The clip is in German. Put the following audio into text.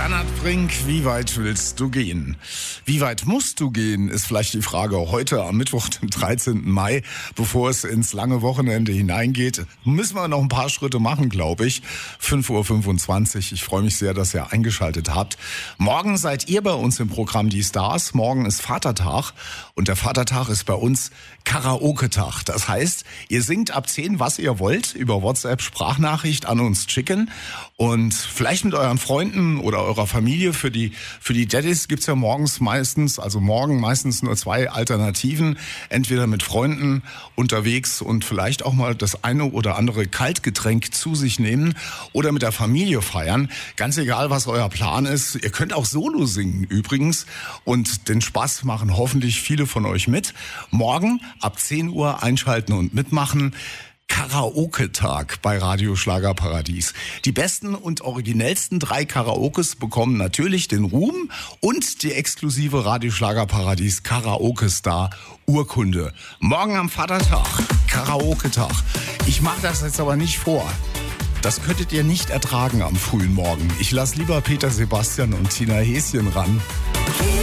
Bernhard Brink, wie weit willst du gehen? Wie weit musst du gehen, ist vielleicht die Frage heute am Mittwoch, dem 13. Mai, bevor es ins lange Wochenende hineingeht. Müssen wir noch ein paar Schritte machen, glaube ich. 5:25 Uhr. Ich freue mich sehr, dass ihr eingeschaltet habt. Morgen seid ihr bei uns im Programm Die Stars. Morgen ist Vatertag und der Vatertag ist bei uns Karaoke-Tag. Das heißt, ihr singt ab 10, was ihr wollt, über WhatsApp Sprachnachricht an uns schicken und vielleicht mit euren Freunden oder eurer Familie. Für die Daddies gibt's ja morgen meistens nur 2 Alternativen. Entweder mit Freunden unterwegs und vielleicht auch mal das eine oder andere Kaltgetränk zu sich nehmen oder mit der Familie feiern. Ganz egal, was euer Plan ist. Ihr könnt auch Solo singen übrigens und den Spaß machen hoffentlich viele von euch mit. Morgen ab 10 Uhr einschalten und mitmachen. Karaoke-Tag bei Radio Schlagerparadies. Die besten und originellsten 3 Karaokes bekommen natürlich den Ruhm und die exklusive Radio Schlagerparadies Karaoke-Star Urkunde. Morgen am Vatertag, Karaoke-Tag. Ich mache das jetzt aber nicht vor. Das könntet ihr nicht ertragen am frühen Morgen. Ich lasse lieber Peter Sebastian und Tina Häschen ran.